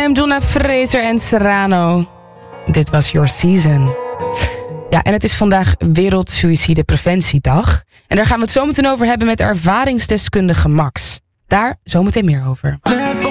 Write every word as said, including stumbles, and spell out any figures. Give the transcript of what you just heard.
am Donna Fraser en Serrano. Dit was Your Season. Ja, en het is vandaag Wereldsuïcidepreventiedag. En daar gaan we het zo meteen over hebben met ervaringsdeskundige Max. Daar zometeen meer over.